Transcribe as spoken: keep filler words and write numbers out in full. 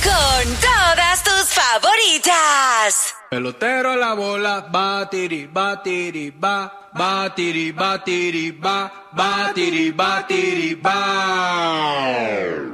con todas tus favoritas. Pelotero a la bola, batiri, batiri, ba, batiri, batiri, ba, batiri, batiri, ba.